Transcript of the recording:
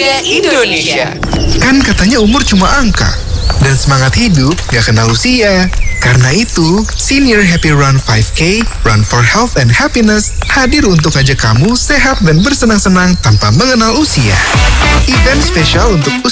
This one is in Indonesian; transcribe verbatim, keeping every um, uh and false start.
Muda Indonesia. Kan katanya umur cuma angka, dan semangat hidup gak kenal usia. Karena itu, Senior Happy Run lima K, Run for Health and Happiness, hadir untuk ajak kamu sehat dan bersenang-senang tanpa mengenal usia. Event spesial untuk usia